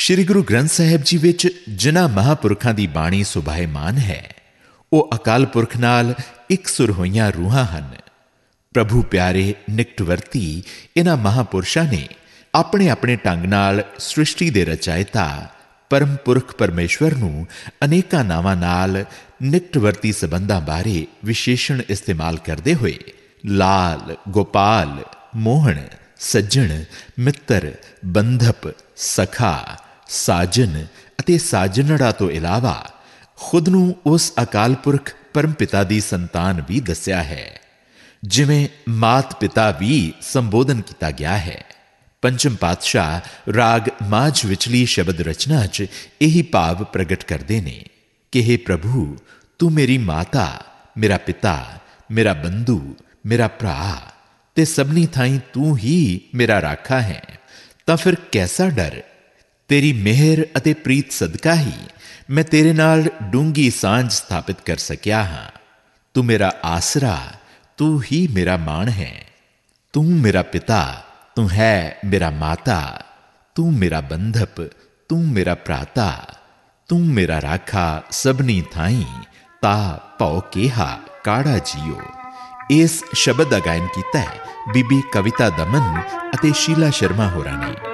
ਸ਼੍ਰੀ ਗੁਰੂ ਗ੍ਰੰਥ ਸਾਹਿਬ ਜੀ ਵਿੱਚ ਜਿਨ੍ਹਾਂ ਮਹਾਂਪੁਰਖਾਂ ਦੀ ਬਾਣੀ ਸੁਭਾਇਮਾਨ ਹੈ, ਉਹ ਅਕਾਲ ਪੁਰਖ ਨਾਲ ਇਕਸੁਰ ਹੋਈਆਂ ਰੂਹਾਂ ਹਨ। ਪ੍ਰਭੂ ਪਿਆਰੇ ਨਿਕਟਵਰਤੀ ਇਹਨਾਂ ਮਹਾਂਪੁਰਸ਼ਾਂ ਨੇ ਆਪਣੇ ਆਪਣੇ ਢੰਗ ਨਾਲ ਸ੍ਰਿਸ਼ਟੀ ਦੇ ਰਚਾਇਤਾ ਪਰਮ ਪੁਰਖ ਪਰਮੇਸ਼ਵਰ ਨੂੰ ਅਨੇਕਾਂ ਨਾਵਾਂ ਨਾਲ ਨਿਕਟਵਰਤੀ ਸਬੰਧਾਂ ਬਾਰੇ ਵਿਸ਼ੇਸ਼ਣ ਇਸਤੇਮਾਲ ਕਰਦੇ ਹੋਏ ਲਾਲ, ਗੋਪਾਲ, ਮੋਹਣ, ਸੱਜਣ, ਮਿੱਤਰ, ਬੰਧਪ, ਸਖਾ, ਸਾਜਨ ਅਤੇ ਸਾਜਨੜਾ ਤੋਂ ਇਲਾਵਾ ਖੁਦ ਨੂੰ ਉਸ ਅਕਾਲ ਪੁਰਖ ਪਰਮ ਪਿਤਾ ਦੀ ਸੰਤਾਨ ਵੀ ਦੱਸਿਆ ਹੈ, ਜਿਵੇਂ ਮਾਤ ਪਿਤਾ ਵੀ ਸੰਬੋਧਨ ਕੀਤਾ ਗਿਆ ਹੈ। ਪੰਚਮ ਪਾਤਸ਼ਾਹ ਰਾਗ ਮਾਝ ਵਿਚਲੀ ਸ਼ਬਦ ਰਚਨਾ 'ਚ ਇਹੀ ਭਾਵ ਪ੍ਰਗਟ ਕਰਦੇ ਨੇ ਕਿ ਹੇ ਪ੍ਰਭੂ, ਤੂੰ ਮੇਰੀ ਮਾਤਾ, ਮੇਰਾ ਪਿਤਾ, ਮੇਰਾ ਬੰਧੂ, ਮੇਰਾ ਭਰਾ ਤੇ ਸਭਨੀ ਥਾਈਂ ਤੂੰ ਹੀ ਮੇਰਾ ਰਾਖਾ ਹੈ। ਤਾਂ ਫਿਰ ਕੈਸਾ ਡਰ? ਤੇਰੀ ਮਿਹਰ ਅਤੇ ਪ੍ਰੀਤ ਸਦਕਾ ਹੀ ਮੈਂ ਤੇਰੇ ਨਾਲ ਡੂੰਘੀ ਸਾਂਝ ਸਥਾਪਿਤ ਕਰ ਸਕਿਆ ਹਾਂ। ਤੂੰ ਮੇਰਾ ਆਸਰਾ, ਤੂੰ ਹੀ ਮੇਰਾ ਮਾਣ ਹੈ। ਤੂੰ ਮੇਰਾ ਪਿਤਾ, ਤੂੰ ਹੈ ਮੇਰਾ ਮਾਤਾ, ਤੂੰ ਮੇਰਾ ਬੰਧਪ, ਤੂੰ ਮੇਰਾ ਭਰਾਤਾ, ਤੂੰ ਮੇਰਾ ਰਾਖਾ ਸਭਨੀ ਥਾਈਂ, ਤਾ ਭਉ ਕੇਹਾ ਕਾੜਾ ਜੀਓ। ਇਸ ਸ਼ਬਦ ਦਾ ਗਾਇਨ ਕੀਤਾ ਹੈ ਬੀਬੀ ਕਵਿਤਾ ਦਮਨ ਅਤੇ ਸ਼ੀਲਾ ਸ਼ਰਮਾ ਹੋਰਾਂ ਨੇ।